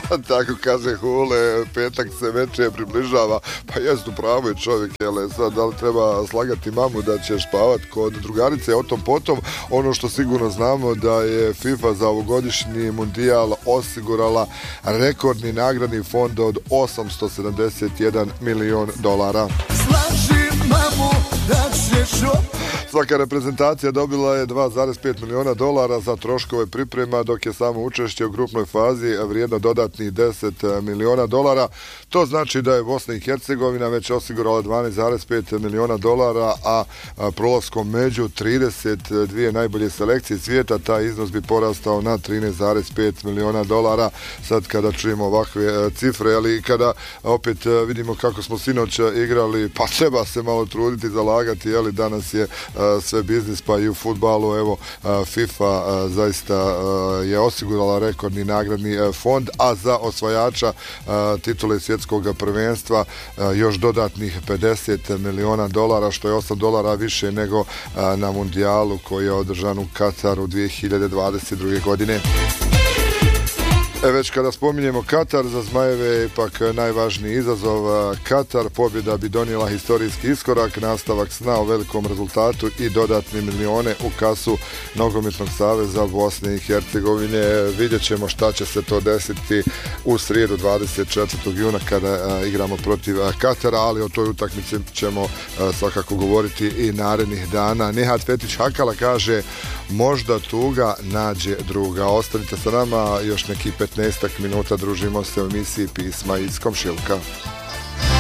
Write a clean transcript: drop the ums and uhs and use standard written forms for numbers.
Tako kaže Hule, petak se večer približava, pa jest u pravu je čovjek, jel, sad da li treba slagati mamu da će spavat kod drugarice, o tom potom. Ono što sigurno znamo da je FIFA za ovogodišnji mundijal osigurala rekordni nagradni fond od $871 milion. Slaži mamu da ćeš Svaka reprezentacija dobila je $2,5 miliona za troškove priprema, dok je samo učešće u grupnoj fazi vrijedno dodatnih $10 miliona. To znači da je Bosna i Hercegovina već osigurala $12,5 miliona, a prolaskom među 32 najbolje selekcije svijeta taj iznos bi porastao na $13,5 miliona. Sad kada čujemo ovakve cifre, ali kada opet vidimo kako smo sinoć igrali, pa treba se malo truditi, zalagati, jeli, danas je sve biznis, pa i u fudbalu. Evo, FIFA zaista je osigurala rekordni nagradni fond, a za osvajača titule svjetskog prvenstva još dodatnih $50 miliona, što je $8 više nego na mundijalu koji je održan u Kataru 2022. godine. Već kada spominjemo Katar, za Zmajeve je ipak najvažniji izazov Katar. Pobjeda bi donijela historijski iskorak, nastavak sna o velikom rezultatu i dodatni milione u kasu Nogometnog saveza Bosne i Hercegovine. Vidjet ćemo šta će se to desiti u srijedu 24. juna kada igramo protiv Katara, ali o toj utakmici ćemo svakako govoriti i narednih dana. Nihat Fetić Hakala kaže: možda tuga nađe druga. Ostanite sa nama još neki 15 minuta, družimo se u emisiji Pisma iz komšiluka.